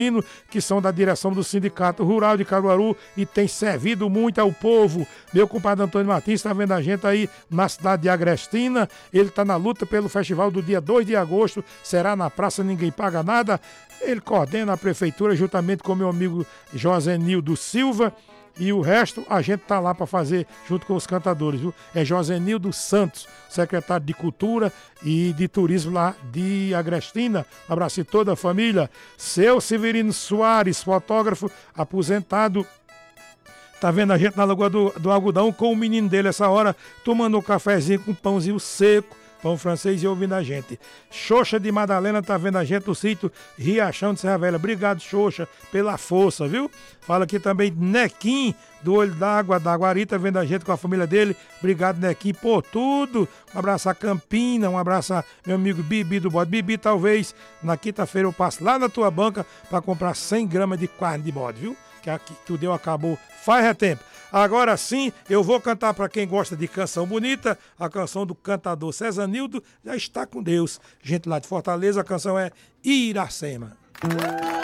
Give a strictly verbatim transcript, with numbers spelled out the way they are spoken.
que são da direção do Sindicato Rural de Caruaru e tem servido muito ao povo. Meu compadre Antônio Martins está vendo a gente aí na cidade de Agrestina. Ele está na luta pelo festival do dia dois de agosto, será na Praça Ninguém Paga Nada. Ele coordena a prefeitura juntamente com meu amigo Josenildo Silva. E o resto a gente tá lá para fazer junto com os cantadores, viu? É Josenildo Santos, secretário de Cultura e de Turismo lá de Agrestina. Um abraço a toda a família. Seu Severino Soares, fotógrafo aposentado, tá vendo a gente na Lagoa do, do Algodão com o menino dele essa hora, tomando um cafezinho com pãozinho seco, pão francês e ouvindo a gente. Xoxa de Madalena tá vendo a gente no sítio Riachão de Serra Velha. Obrigado, Xoxa, pela força, viu? Fala aqui também Nequim, do Olho d'Água, da Guari, tá vendo a gente com a família dele. Obrigado, Nequim, por tudo. Um abraço a Campina, um abraço a meu amigo Bibi do bode. Bibi, talvez na quinta-feira eu passe lá na tua banca para comprar cem gramas de carne de bode, viu? Que aqui que o deu acabou faz é tempo. Agora sim, eu vou cantar para quem gosta de canção bonita, a canção do cantador César Nildo, já está com Deus. Gente lá de Fortaleza, a canção é Iracema.